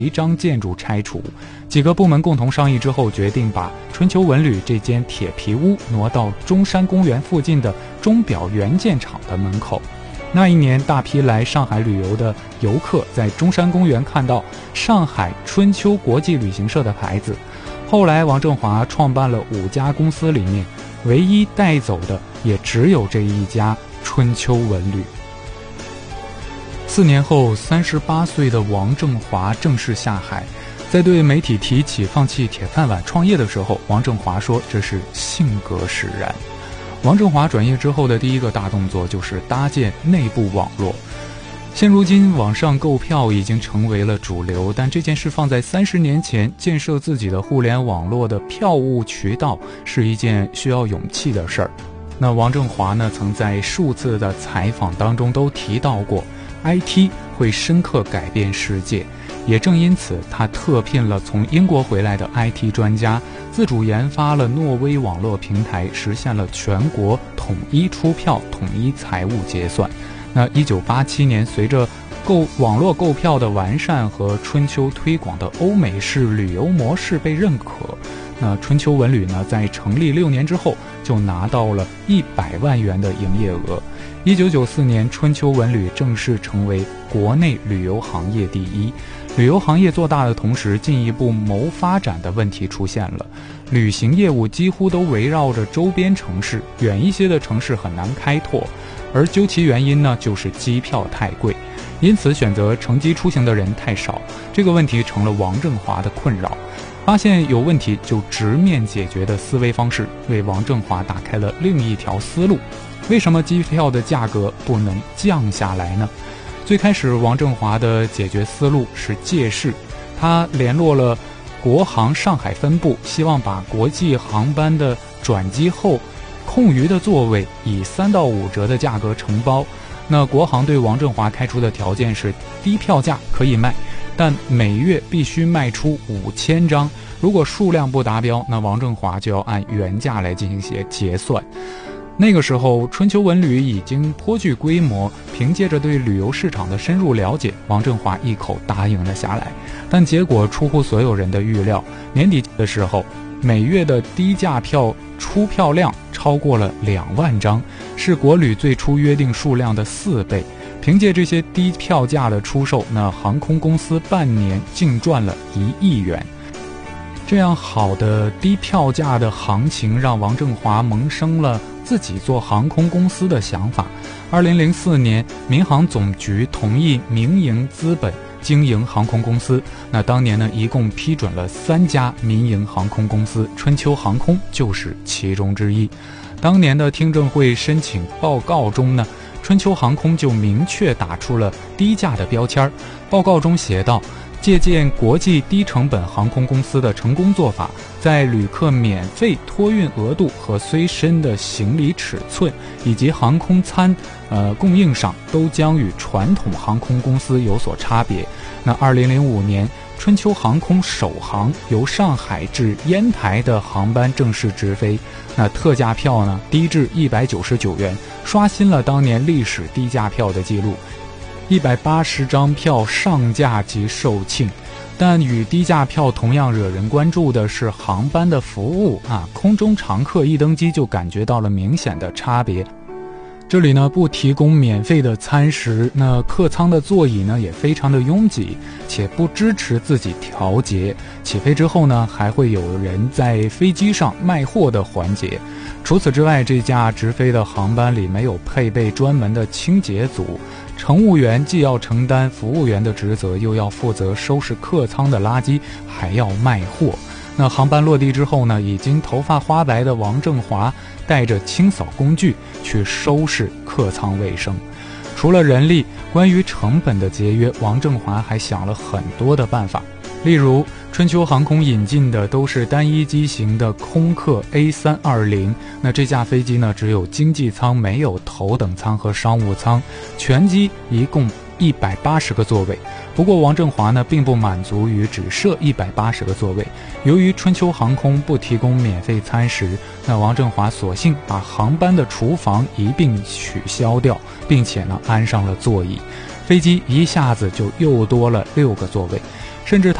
违章建筑拆除。几个部门共同商议之后，决定把春秋文旅这间铁皮屋挪到中山公园附近的钟表元件厂的门口。那一年，大批来上海旅游的游客在中山公园看到上海春秋国际旅行社的牌子。后来，王振华创办了5家公司，里面唯一带走的也只有这一家春秋文旅。4年后，38岁的王振华正式下海。在对媒体提起放弃铁饭碗创业的时候，王振华说这是性格使然。王振华转业之后的第一个大动作就是搭建内部网络。现如今，网上购票已经成为了主流，但这件事放在30年前，建设自己的互联网络的票务渠道是一件需要勇气的事儿。那王振华呢，曾在数次的采访当中都提到过 IT 会深刻改变世界，也正因此，他特聘了从英国回来的 IT 专家，自主研发了诺威网络平台，实现了全国统一出票、统一财务结算。那1987年，随着网络购票的完善和春秋推广的欧美式旅游模式被认可，那春秋文旅呢，在成立6年之后就拿到了100万元的营业额。1994年，春秋文旅正式成为国内旅游行业第一。旅游行业做大的同时，进一步谋发展的问题出现了。旅行业务几乎都围绕着周边城市，远一些的城市很难开拓。而究其原因呢，就是机票太贵，因此选择乘机出行的人太少。这个问题成了王振华的困扰。发现有问题就直面解决的思维方式，为王振华打开了另一条思路。为什么机票的价格不能降下来呢？最开始，王振华的解决思路是借势，他联络了国航上海分部，希望把国际航班的转机后空余的座位以3到5折的价格承包。那国航对王振华开出的条件是，低票价可以卖，但每月必须卖出5000张，如果数量不达标，那王振华就要按原价来进行些结算。那个时候，春秋文旅已经颇具规模，凭借着对旅游市场的深入了解，王振华一口答应了下来。但结果出乎所有人的预料，年底的时候，每月的低价票出票量超过了2万张，是国旅最初约定数量的4倍。凭借这些低票价的出售，那航空公司半年净赚了1亿元。这样好的低票价的行情，让王振华萌生了自己做航空公司的想法。2004年，民航总局同意民营资本经营航空公司。那当年呢，一共批准了3家民营航空公司，春秋航空就是其中之一。当年的听证会申请报告中呢，春秋航空就明确打出了低价的标签。报告中写道，借鉴国际低成本航空公司的成功做法，在旅客免费托运额度和随身的行李尺寸以及航空餐供应上，都将与传统航空公司有所差别。那2005年，春秋航空首航由上海至烟台的航班正式直飞，那特价票呢低至199元，刷新了当年历史低价票的记录。180张票上架即售罄。但与低价票同样惹人关注的是航班的服务空中常客一登机就感觉到了明显的差别。这里呢不提供免费的餐食，那客舱的座椅呢也非常的拥挤，且不支持自己调节。起飞之后呢，还会有人在飞机上卖货的环节。除此之外，这架直飞的航班里没有配备专门的清洁组，乘务员既要承担服务员的职责，又要负责收拾客舱的垃圾，还要卖货。那航班落地之后呢，已经头发花白的王振华带着清扫工具去收拾客舱卫生。除了人力，关于成本的节约，王振华还想了很多的办法。例如，春秋航空引进的都是单一机型的空客 A320， 那这架飞机呢只有经济舱，没有头等舱和商务舱，全机一共180个座位。不过王振华呢并不满足于只设180个座位，由于春秋航空不提供免费餐食，那王振华索性把航班的厨房一并取消掉，并且呢安上了座椅，飞机一下子就又多了6个座位。 甚至